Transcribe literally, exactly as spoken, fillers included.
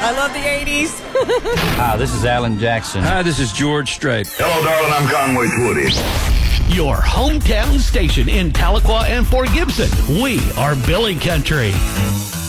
I love the eighties. Hi, this is Alan Jackson. Hi, this is George Strait. Hello, darling. I'm Conway Twitty. Your hometown station in Tahlequah and Fort Gibson. We are Billy Country.